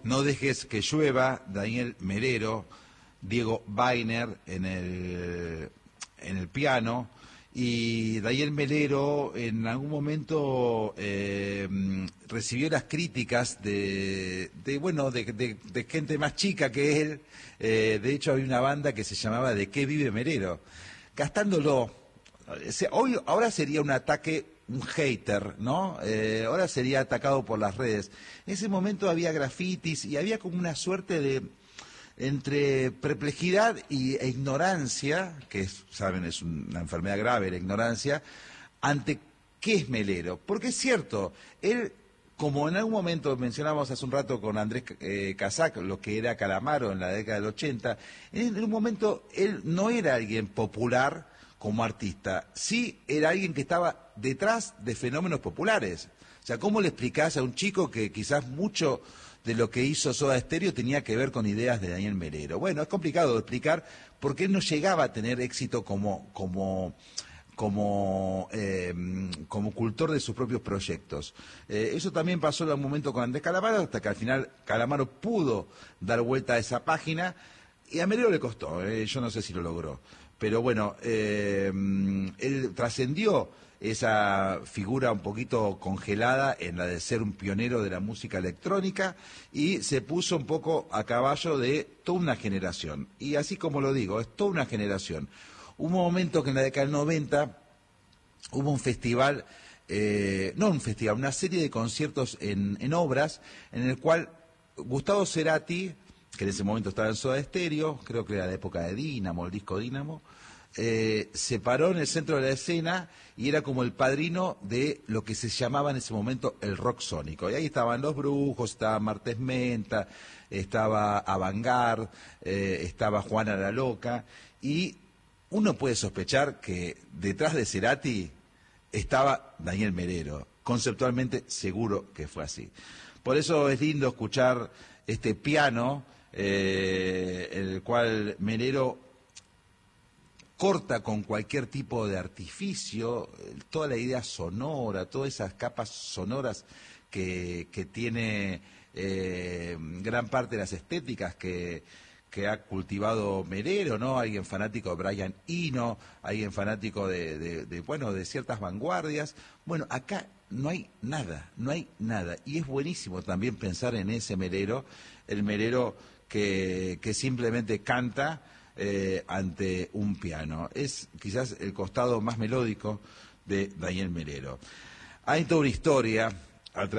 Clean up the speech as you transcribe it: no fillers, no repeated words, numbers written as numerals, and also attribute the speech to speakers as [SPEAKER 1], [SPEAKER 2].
[SPEAKER 1] No dejes que llueva, Daniel Melero, Diego Weiner en el piano, y Daniel Melero en algún momento recibió las críticas de gente más chica que él. De hecho había una banda que se llamaba ¿De qué vive Melero? Gastándolo. Ahora sería un ataque, un hater, ¿no? Ahora sería atacado por las redes. En ese momento había grafitis y había como una suerte de entre perplejidad e ignorancia, que saben, es una enfermedad grave la ignorancia, ante qué es Melero. Porque es cierto, él, como en algún momento mencionábamos hace un rato con Andrés Casac, lo que era Calamaro en la década del 80, en un momento él no era alguien popular como artista, sí era alguien que estaba detrás de fenómenos populares. O sea, ¿cómo le explicás a un chico que quizás mucho de lo que hizo Soda Stereo tenía que ver con ideas de Daniel Melero? Bueno, es complicado de explicar porque él no llegaba a tener éxito como cultor de sus propios proyectos. Eso también pasó en un momento con Andrés Calamaro, hasta que al final Calamaro pudo dar vuelta a esa página, y a Melero le costó, yo no sé si lo logró. Pero bueno, él trascendió esa figura un poquito congelada en la de ser un pionero de la música electrónica y se puso un poco a caballo de toda una generación. Y así como lo digo, es toda una generación. Hubo un momento que en la década del 90 hubo un festival, una serie de conciertos en obras, en el cual Gustavo Cerati, que en ese momento estaba en Soda Stereo, creo que era la época de Dínamo, el disco Dínamo, se paró en el centro de la escena y era como el padrino de lo que se llamaba en ese momento el rock sónico. Y ahí estaban Los Brujos, estaba Martes Menta, estaba Avantgarde, estaba Juana la Loca, y uno puede sospechar que detrás de Cerati estaba Daniel Melero. Conceptualmente seguro que fue así. Por eso es lindo escuchar este piano, en el cual Melero corta con cualquier tipo de artificio, toda la idea sonora, todas esas capas sonoras que tiene gran parte de las estéticas que ha cultivado Melero, ¿no? Alguien fanático de Brian Eno, alguien fanático de ciertas vanguardias. Bueno, acá no hay nada. Y es buenísimo también pensar en ese Melero, el Melero que simplemente canta ante un piano. Es quizás el costado más melódico de Daniel Melero. Hay toda una historia